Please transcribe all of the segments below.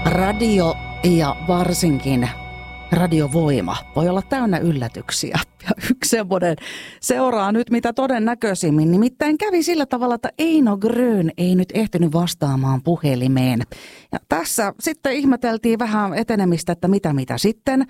Radio ja varsinkin radiovoima voi olla täynnä yllätyksiä. Ja yksi semmoinen seuraa nyt mitä todennäköisimmin. Nimittäin kävi sillä tavalla, että Eino Grön ei nyt ehtinyt vastaamaan puhelimeen. Ja tässä sitten ihmeteltiin vähän etenemistä, että mitä sitten.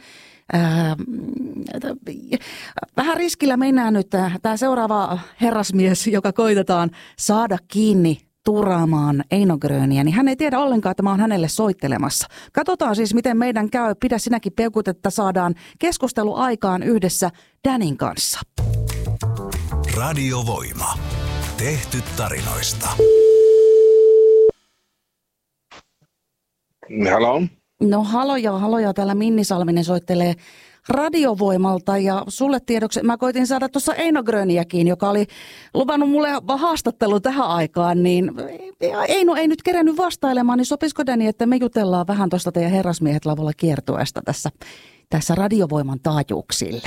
Vähän riskillä mennään nyt tämä seuraava herrasmies, joka koitetaan saada kiinni turaamaan Eino Gröniä, niin hän ei tiedä ollenkaan, että mä oon hänelle soittelemassa. Katsotaan siis, miten meidän käy. Pidä sinäkin peukut, että saadaan keskustelu aikaan yhdessä Danin kanssa. Radiovoima. Tehty tarinoista. Halo? No haloja. Täällä Minni Salminen soittelee Radiovoimalta ja sulle tiedoksi, mä koitin saada tuossa Eino Gröniäkin, joka oli luvannut mulle haastattelu tähän aikaan, niin Eino ei nyt kerennyt vastailemaan, niin sopisiko Dani, että me jutellaan vähän tuosta teidän herrasmiehet lavalla kiertueesta tässä Radiovoiman taajuuksille.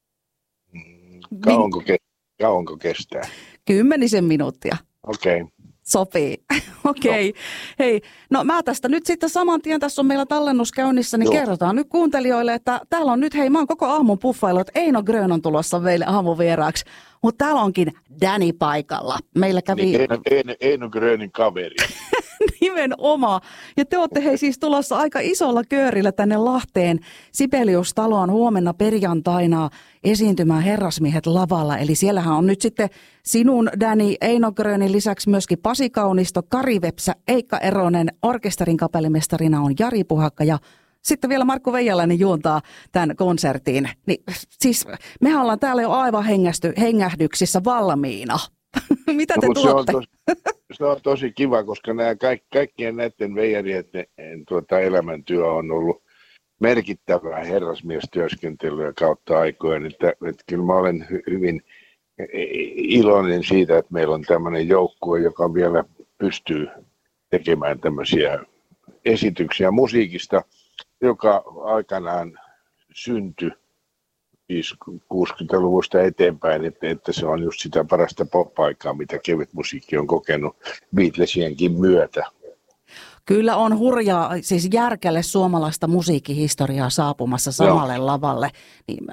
Kauanko kestää? 10 minuuttia. Okei. Okay. Sopii. Okei. Okay. Hei, no mä tästä nyt sitten saman tien, tässä on meillä tallennus käynnissä, niin kerrotaan nyt kuuntelijoille, että täällä on nyt, mä oon koko aamun puffailu, että Eino Grön on tulossa meille aamuvieraaksi, mutta täällä onkin Dani paikalla. Meillä kävi... Eino Grönin kaveri. Nimenomaan. Ja te olette hei siis tulossa aika isolla köörillä tänne Lahteen Sibelius-taloon huomenna perjantaina esiintymään herrasmiehet lavalla. Eli siellähän on nyt sitten sinun, Dani, Eino Grönin lisäksi myöskin Pasi Kaunisto, Kari Vepsä, Eikka Eronen, orkesterin kapellimestarina on Jari Puhakka ja sitten vielä Markku Veijalainen juontaa tämän konsertin. Niin, siis mehän ollaan täällä jo aivan hengähdyksissä valmiina. Mitä te tuotte? Se on tosi kiva, koska nämä kaikkien näiden veijarien elämäntyö on ollut merkittävää herrasmiestyöskentelyä kautta aikojen. Että kyllä mä olen hyvin iloinen siitä, että meillä on tämmöinen joukkue, joka vielä pystyy tekemään tämmöisiä esityksiä musiikista, joka aikanaan syntyi 60-luvusta eteenpäin, että se on just sitä parasta pop-aikaa, mitä kevyt musiikki on kokenut Beatlesienkin myötä. Kyllä on hurjaa, siis järkälle suomalaista musiikkihistoriaa saapumassa samalle lavalle. Niin,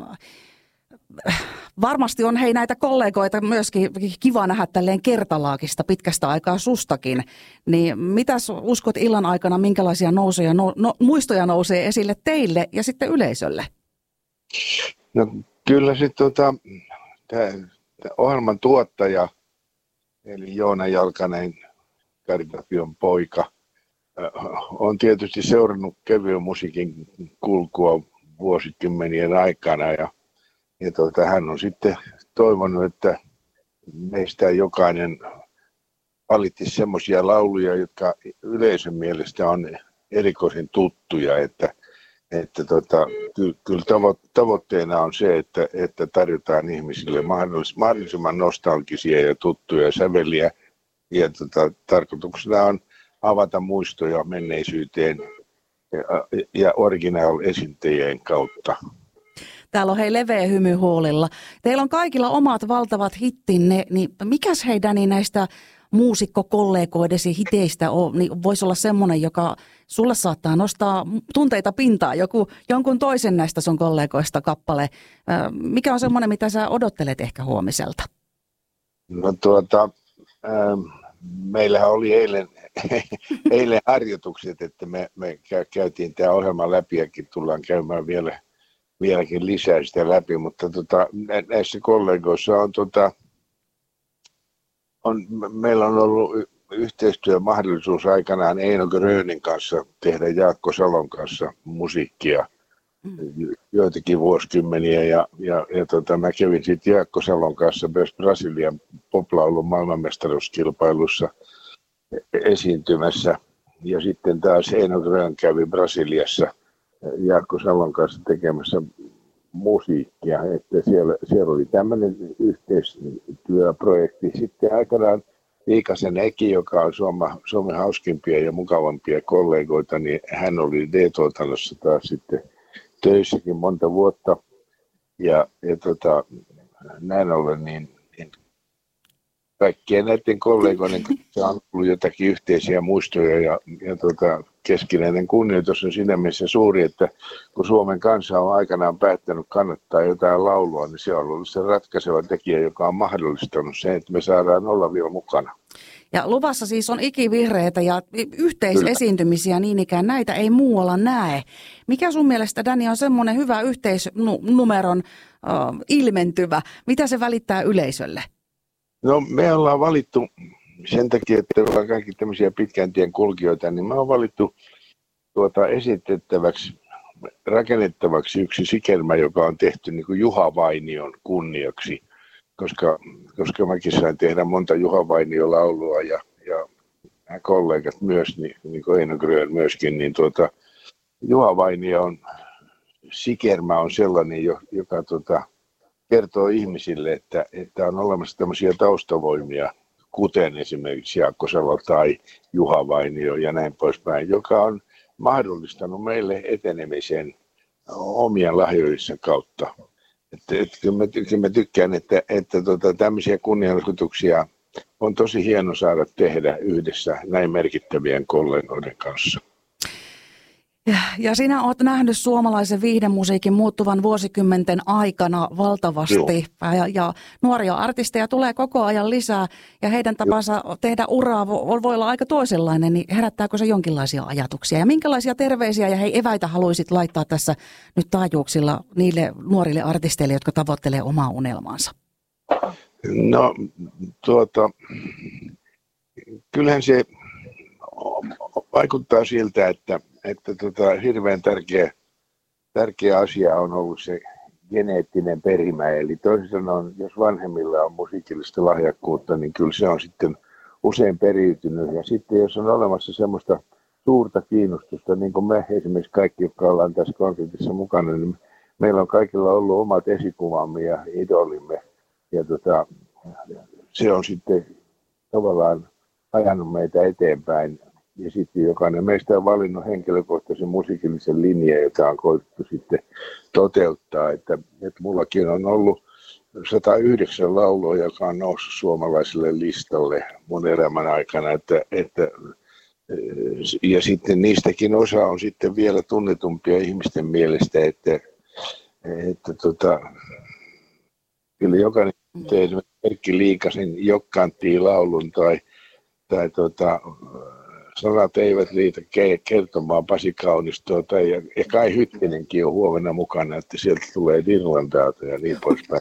varmasti on hei näitä kollegoita myöskin kiva nähdä tälleen kertalaakista pitkästä aikaa sustakin. Niin mitäs uskot illan aikana, minkälaisia muistoja nousee esille teille ja sitten yleisölle? No kyllä se tämä ohjelman tuottaja, eli Joona Jalkanen, Karitapion poika, on tietysti seurannut kevyen musiikin kulkua vuosikymmenien aikana ja hän on sitten toivonut, että meistä jokainen valitti semmoisia lauluja, jotka yleisön mielestä on erikoisen tuttuja, että kyllä tavoitteena on se, että tarjotaan ihmisille mahdollisimman nostalgisia ja tuttuja säveliä. Ja tarkoituksena on avata muistoja menneisyyteen ja original-esiintyjien kautta. Täällä on hei leveä hymy huolilla. Teillä on kaikilla omat valtavat hittinne, niin mikäs hei Dani näistä muusikkokollegoidesi hiteistä on, niin voisi olla semmoinen, joka sulle saattaa nostaa tunteita pintaan, jonkun toisen näistä sun kollegoista kappale. Mikä on semmoinen, mitä sä odottelet ehkä huomiselta? No meillähän oli eilen harjoitukset, että me käytiin tämä ohjelma läpi ja tullaan käymään vieläkin lisää sitä läpi, mutta näissä kollegoissa meillä on ollut yhteistyömahdollisuus aikanaan Eino Grönin kanssa tehdä Jaakko Salon kanssa musiikkia joitakin vuosikymmeniä ja mä kävin sitten Jaakko Salon kanssa myös Brasilian poplaulun maailmanmestaruuskilpailussa esiintymässä ja sitten taas Eino Grön kävi Brasiliassa Jaakko Salon kanssa tekemässä musiikkia, että siellä oli tämmöinen yhteistyöprojekti. Sitten aikanaan Liikasen Eki, joka on Suomen hauskimpia ja mukavampia kollegoita, niin hän oli D-tuotannossa taas sitten töissäkin monta vuotta. Ja näin ollen niin kaikkien näiden kollegoiden kanssa on ollut jotakin yhteisiä muistoja ja keskinäinen kunnioitus on siinä mielessä suuri, että kun Suomen kansa on aikanaan päättänyt kannattaa jotain laulua, niin se on ollut se ratkaiseva tekijä, joka on mahdollistanut sen, että me saadaan olla vielä mukana. Ja luvassa siis on ikivihreitä ja yhteisesiintymisiä niin ikään, näitä ei muualla näe. Mikä sun mielestä, Danny, on semmoinen hyvä yhteisnumeron ilmentyvä? Mitä se välittää yleisölle? No me ollaan valittu sen takia, että ollaan kaikki tämmöisiä pitkän tien kulkijoita, niin me on valittu esitettäväksi, rakennettavaksi yksi sikelmä, joka on tehty niin kuin Juha Vainion kunniaksi. Koska mäkin sain tehdä monta Juha Vainio-laulua ja nämä kollegat myös, niin kuin Eino Grön myöskin, niin Juha Vainion sikermä on sellainen, joka kertoo ihmisille, että on olemassa tämmöisiä taustavoimia, kuten esimerkiksi Jaakko Salo tai Juha Vainio ja näin poispäin, joka on mahdollistanut meille etenemisen omien lahjojensa kautta. Kyllä mä tykkään, että tämmöisiä kunnianosoituksia on tosi hieno saada tehdä yhdessä näin merkittävien kollegoiden kanssa. Ja sinä olet nähnyt suomalaisen viihdemusiikin muuttuvan vuosikymmenten aikana valtavasti. Ja nuoria artisteja tulee koko ajan lisää ja heidän tapansa tehdä uraa voi olla aika toisenlainen. Niin herättääkö se jonkinlaisia ajatuksia? Ja minkälaisia terveisiä ja eväitä haluaisit laittaa tässä nyt taajuuksilla niille nuorille artisteille, jotka tavoittelee omaa unelmaansa? No kyllähän se vaikuttaa siltä, että hirveän tärkeä asia on ollut se geneettinen perimä. Eli toisin sanoen, jos vanhemmilla on musiikillista lahjakkuutta, niin kyllä se on sitten usein periytynyt. Ja sitten jos on olemassa semmoista suurta kiinnostusta, niin kuin me esimerkiksi kaikki, jotka ollaan tässä konsertissa mukana, niin meillä on kaikilla ollut omat esikuvamme ja idolimme. Ja se on sitten tavallaan ajanut meitä eteenpäin. Ja sitten jokainen meistä on valinnut henkilökohtaisen musiikillisen linjan, jota on koitettu sitten toteuttaa. Että mullakin on ollut 109 laulua, joka on noussut suomalaiselle listalle mun elämän aikana. Ja sitten niistäkin osa on sitten vielä tunnetumpia ihmisten mielestä, että kyllä jokainen tehdään Erkki Liikasen Jokkanttiin laulun tai sanat eivät riitä kertomaan Pasi Kaunistoa ja Kai Hyttinenkin on huomenna mukana, että sieltä tulee Dirlandaalta ja niin poispäin.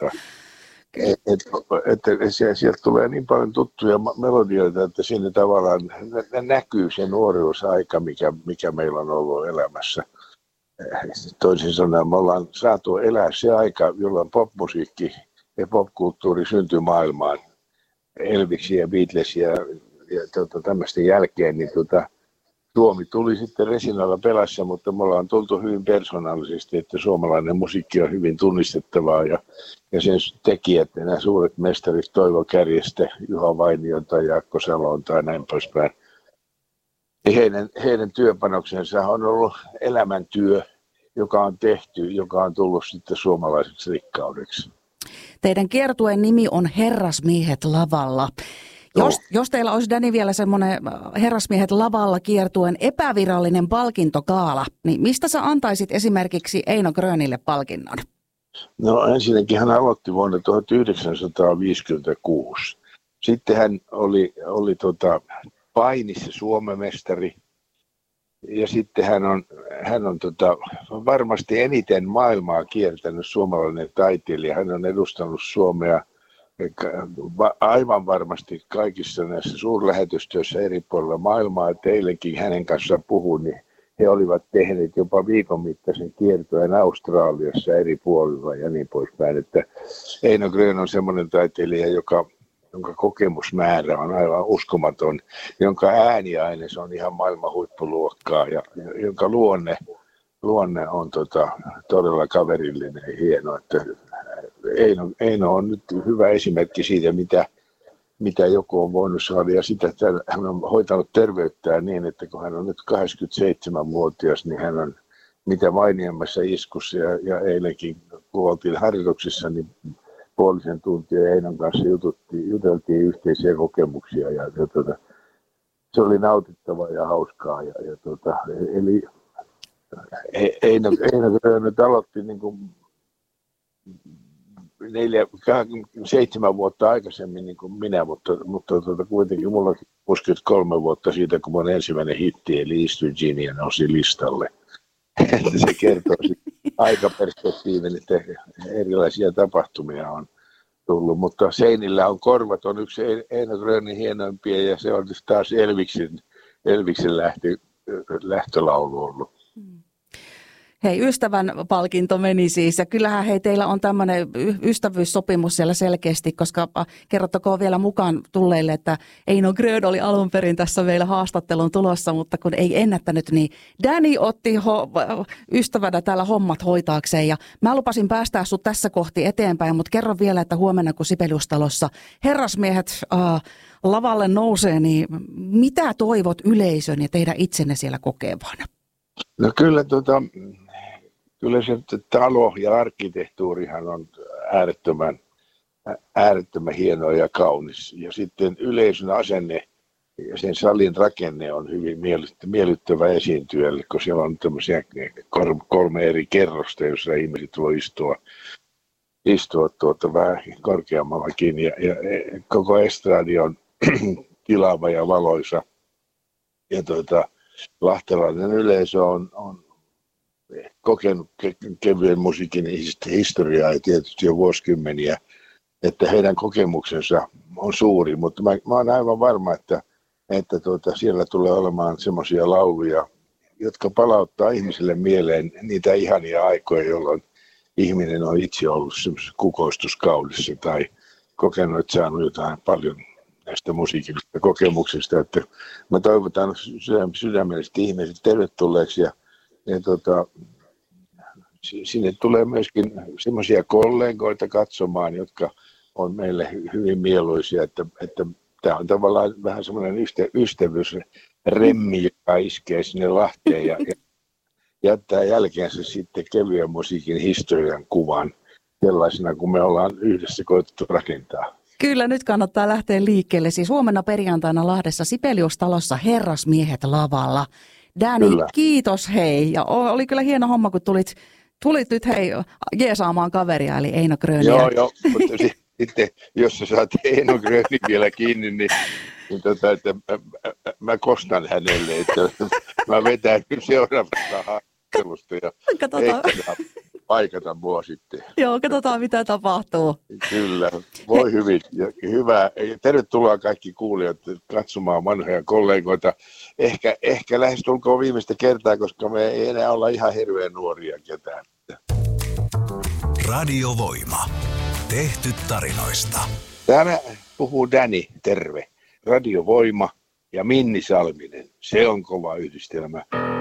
Sieltä tulee niin paljon tuttuja melodioita, että siinä tavallaan näkyy se nuoruusaika, mikä meillä on ollut elämässä. Toisin sanoen me ollaan saatu elää se aika, jolloin popmusiikki ja popkulttuuri syntyi maailmaan. Elviksi ja Beatlesia ja tämmöisten jälkeen, niin Suomi tuli sitten resinalla pelässä, mutta me ollaan tultu hyvin persoonallisesti, että suomalainen musiikki on hyvin tunnistettavaa ja sen tekijät, nämä suuret mestarit Toivo Kärjestä, Juha Vainion tai Jaakko Salon tai näin poispäin. Heidän työpanoksensa on ollut elämäntyö, joka on tehty, joka on tullut sitten suomalaiseksi rikkaudeksi. Teidän kiertueen nimi on Herrasmiehet lavalla. Jos teillä olisi, Danny, vielä semmoinen Herrasmiehet lavalla kiertueen epävirallinen palkintokaala, niin mistä sä antaisit esimerkiksi Eino Grönille palkinnon? No ensinnäkin hän aloitti vuonna 1956. Sitten hän oli painissa Suomen mestari. Ja sitten hän on varmasti eniten maailmaa kiertänyt suomalainen taiteilija. Hän on edustanut Suomea aivan varmasti kaikissa näissä suurlähetystöissä eri puolilla maailmaa. Eilenkin hänen kanssaan puhuin, niin he olivat tehneet jopa viikon mittaisen kiertoen Australiassa eri puolilla ja niin poispäin. Että Eino Grön on semmoinen taiteilija, jonka kokemusmäärä on aivan uskomaton, jonka ääniaines on ihan maailman huippuluokkaa ja jonka luonne on todella kaverillinen ja hieno. Että Eino on nyt hyvä esimerkki siitä, mitä joku on voinut saada ja sitä, että hän on hoitanut terveyttään niin, että kun hän on nyt 87-vuotias, niin hän on mitä mainiammassa iskussa ja eilenkin kun oltiin harjoituksissa, niin puolisen tuntia Einon kanssa juteltiin yhteisiä kokemuksia ja se oli nautittavaa ja hauskaa. Eli Eino Grönlund aloitti niin kuin 7 vuotta aikaisemmin niin kuin minä, mutta kuitenkin mulla on 63 vuotta siitä, kun mun ensimmäinen hitti, eli East Virginia, nousi listalle. Se kertoo aikaperspektiivin, että erilaisia tapahtumia on tullut, mutta Seinillä on korvat, on yksi Eino Grönlundin hienoimpia, ja se on taas Elviksen lähtölaulu ollut. Hei, ystävän palkinto meni siis, ja kyllähän teillä on tämmöinen ystävyyssopimus siellä selkeästi, koska kerrottakoon vielä mukaan tulleille, että Eino Grönlund oli alun perin tässä meillä haastattelun tulossa, mutta kun ei ennättänyt, niin Danny otti ystävänä täällä hommat hoitaakseen, ja mä lupasin päästää sut tässä kohti eteenpäin, mutta kerro vielä, että huomenna kun Sibeliustalossa herrasmiehet lavalle nousee, niin mitä toivot yleisön ja teidän itsenne siellä kokevan? No kyllä se talo ja arkkitehtuurihan on äärettömän hieno ja kaunis. Ja sitten yleisön asenne ja sen salin rakenne on hyvin miellyttävä esiintyjälle, kun siellä on tämmöisiä 3 eri kerrosta, joissa ihmiset voi istua vähän korkeammallakin. Ja koko estradi on tilaava ja valoisa. Ja lahtelainen yleisö on kokenut kevyen musiikin historiaa ja tietysti jo vuosikymmeniä, että heidän kokemuksensa on suuri, mutta mä oon aivan varma, että siellä tulee olemaan semmoisia lauluja, jotka palauttaa ihmisille mieleen niitä ihania aikoja, jolloin ihminen on itse ollut semmoisessa kukoistuskaudessa tai kokenut, että saanut jotain paljon näistä musiikillisista kokemuksista, että mä toivotan sydämellisesti ihmiset tervetulleeksi ja sinne tulee myöskin semmoisia kollegoita katsomaan, jotka on meille hyvin mieluisia, että tämä on tavallaan vähän semmoinen ystävyysremmi, joka iskee sinne Lahteen ja jättää jälkeensä sitten kevyen musiikin historian kuvan sellaisena, kun me ollaan yhdessä koetettu rakentaa. Kyllä, nyt kannattaa lähteä liikkeelle. Siis huomenna perjantaina Lahdessa Sibeliustalossa herrasmiehet lavalla. Danny, kiitos hei. Ja oli kyllä hieno homma, kun tulit nyt hei jeesaamaan kaveria, eli Eino Grönlundia. Joo, mutta sitten jos sä saat Eino Grönlundin vielä kiinni, niin että mä kostan hänelle, että mä vetän seuraavasta haastattelusta ja ehkä paikata mua sitten. Joo, katsotaan mitä tapahtuu. Kyllä, voi hyvin ja hyvä. Tervetuloa kaikki kuulijat katsomaan vanhoja kollegoita. Ehkä lähestulkoon viimeistä kertaa, koska me ei enää olla ihan hirveän nuoria ketään. Radiovoima. Tehty tarinoista. Täällä puhuu Danny, terve. Radiovoima ja Minni Salminen. Se on kova yhdistelmä.